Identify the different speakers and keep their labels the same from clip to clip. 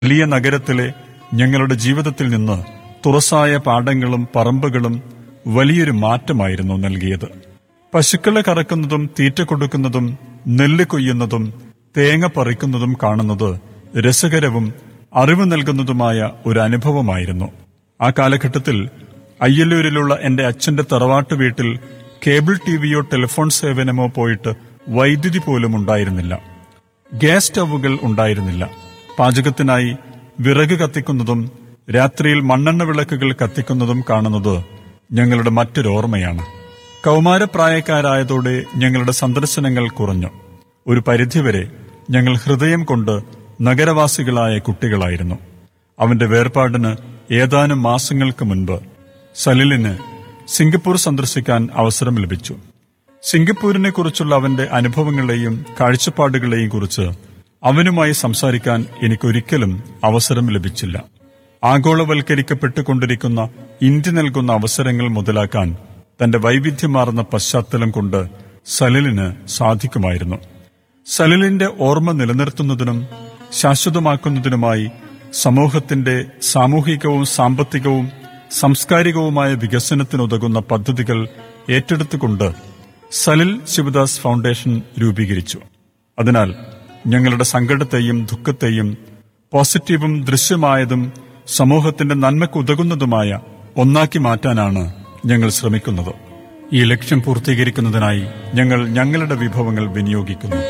Speaker 1: വലിയ നഗരത്തിലെ ഞങ്ങളുടെ ജീവിതത്തിൽ നിന്ന് തുറസായ പാടങ്ങളും പറമ്പുകളും വലിയൊരു മാറ്റമായിരുന്നു നൽകിയത്. പശുക്കളെ കറക്കുന്നതും തീറ്റ കൊടുക്കുന്നതും നെല്ല് കൊയ്യുന്നതും തേങ്ങ പറിക്കുന്നതും കാണുന്നത് രസകരവും അറിവ് നൽകുന്നതുമായ ഒരു അനുഭവമായിരുന്നു. ആ കാലഘട്ടത്തിൽ അയ്യല്ലൂരിലുള്ള എന്റെ അച്ഛന്റെ തറവാട്ട് വീട്ടിൽ കേബിൾ ടിവിയോ ടെലിഫോൺ സേവനമോ പോയിട്ട് വൈദ്യുതി പോലും ഉണ്ടായിരുന്നില്ല. ഗ്യാസ് സ്റ്റൗവുകൾ ഉണ്ടായിരുന്നില്ല. പാചകത്തിനായി വിറക് കത്തിക്കുന്നതും രാത്രിയിൽ മണ്ണെണ്ണ വിളക്കുകൾ കത്തിക്കുന്നതും കാണുന്നത് ഞങ്ങളുടെ മറ്റൊരോർമ്മയാണ്. കൗമാരപ്രായക്കാരായതോടെ ഞങ്ങളുടെ സന്ദർശനങ്ങൾ കുറഞ്ഞു. ഒരു പരിധിവരെ ഞങ്ങൾ ഹൃദയം കൊണ്ട് നഗരവാസികളായ കുട്ടികളായിരുന്നു. അവന്റെ വേർപാടിന് ഏതാനും മാസങ്ങൾക്ക് മുൻപ് സലിലിന് സിംഗപ്പൂർ സന്ദർശിക്കാൻ അവസരം ലഭിച്ചു. സിംഗപ്പൂരിനെ കുറിച്ചുള്ള അവന്റെ അനുഭവങ്ങളെയും കാഴ്ചപ്പാടുകളെയും കുറിച്ച് അവനുമായി സംസാരിക്കാൻ എനിക്കൊരിക്കലും അവസരം ലഭിച്ചില്ല. ആഗോളവൽക്കരിക്കപ്പെട്ടുകൊണ്ടിരിക്കുന്ന ഇന്ത്യ നൽകുന്ന അവസരങ്ങൾ മുതലാക്കാൻ തന്റെ വൈവിധ്യമാർന്ന പശ്ചാത്തലം കൊണ്ട് സലിലിന് സാധിക്കുമായിരുന്നു. സലിലിന്റെ ഓർമ്മ നിലനിർത്തുന്നതിനും ശാശ്വതമാക്കുന്നതിനുമായി സമൂഹത്തിന്റെ സാമൂഹികവും സാമ്പത്തികവും സാംസ്കാരികവുമായ വികസനത്തിനുതകുന്ന പദ്ധതികൾ ഏറ്റെടുത്തുകൊണ്ട് സലിൽ ശിവദാസ് ഫൗണ്ടേഷൻ രൂപീകരിച്ചു. അതിനാൽ ഞങ്ങളുടെ സങ്കടത്തെയും ദുഃഖത്തെയും പോസിറ്റീവും ദൃശ്യമായതും സമൂഹത്തിന്റെ നന്മയ്ക്കുതകുന്നതുമായ ഒന്നാക്കി മാറ്റാനാണ് ഞങ്ങൾ ശ്രമിക്കുന്നത്. ഈ ലക്ഷ്യം പൂർത്തീകരിക്കുന്നതിനായി ഞങ്ങൾ ഞങ്ങളുടെ വിഭവങ്ങൾ വിനിയോഗിക്കുന്നു.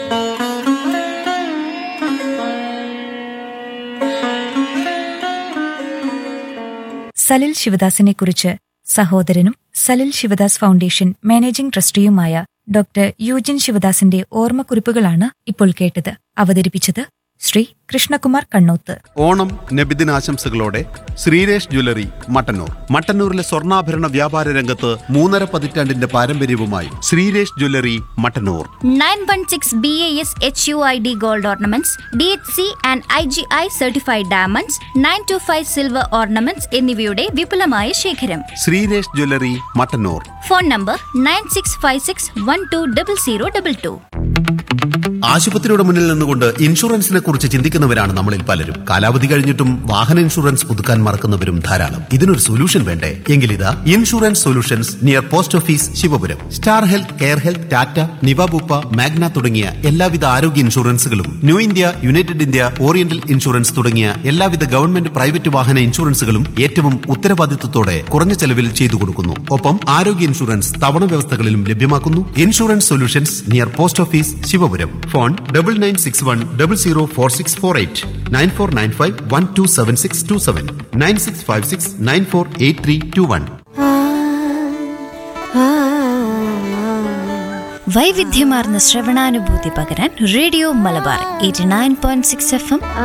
Speaker 2: സലിൽ ശിവദാസിനെക്കുറിച്ച് സഹോദരനും Salil Sivadas foundation managing ട്രസ്റ്റിയുമായ doctor യൂജിൻ ശിവദാസിന്റെ ഓർമ്മക്കുറിപ്പുകളാണ് ഇപ്പോൾ കേട്ടത്. അവതരിപ്പിച്ചത് ശ്രീ കൃഷ്ണകുമാർ കണ്ണോത്ത്.
Speaker 3: ഓണം നബിദിനാശംസകളോടെ ശ്രീരേഷ് ജ്വല്ലറി മട്ടന്നൂർ. മട്ടന്നൂരിലെ സ്വർണ്ണാഭരണ വ്യാപാര രംഗത്ത് 3.5 പതിറ്റാണ്ടിന്റെ പാരമ്പര്യവുമായി Sreeresh jewellery Mattannur.
Speaker 4: 916 BAS HUID gold ornaments, DHC and IGI certified diamonds, 925 silver ornaments എന്നിവയുടെ വിപുലമായ ശേഖരം.
Speaker 3: Sreeresh jewellery Mattannur.
Speaker 4: Phone number 9656120022.
Speaker 3: ആശുപത്രിയുടെ മുന്നിൽ നിന്നുകൊണ്ട് ഇൻഷുറൻസിനെ കുറിച്ച് ചിന്തിക്കുന്നവരാണ് നമ്മളിൽ പലരും. കാലാവധി കഴിഞ്ഞിട്ടും വാഹന ഇൻഷുറൻസ് പുതുക്കാൻ മറക്കുന്നവരും ധാരാളം. ഇതിനൊരു സൊല്യൂഷൻ വേണ്ടേ? എങ്കിലിതാ insurance solutions near post office Sivapuram. Star health, care health, Tata, Niva Bupa, Magna തുടങ്ങിയ എല്ലാവിധ ആരോഗ്യ ഇൻഷുറൻസുകളും new India, United India, oriental insurance തുടങ്ങിയ എല്ലാവിധ ഗവൺമെന്റ് പ്രൈവറ്റ് വാഹന ഇൻഷുറൻസുകളും ഏറ്റവും ഉത്തരവാദിത്വത്തോടെ കുറഞ്ഞ ചെലവിൽ ചെയ്തു കൊടുക്കുന്നു. ഒപ്പം ആരോഗ്യ ഇൻഷുറൻസ് തവണ വ്യവസ്ഥകളിലും ലഭ്യമാക്കുന്നു. Insurance solutions near post office Sivapuram. Phone 9961004648, 9495127627, 9656948321.
Speaker 4: വൈവിധ്യമാർന്ന ശ്രവണാനുഭൂതി പകരാൻ റേഡിയോ മലബാർ 89.6 FM